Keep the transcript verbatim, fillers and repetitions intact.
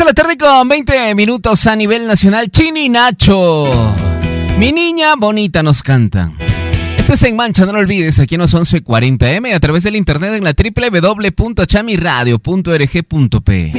de la tarde con veinte minutos a nivel nacional. Chini Nacho, mi niña bonita, nos cantan. Esto es En Mancha, no lo olvides, aquí en los once cuarenta eme, a través del internet en la doble u doble u doble u punto chamiradio punto org punto pe.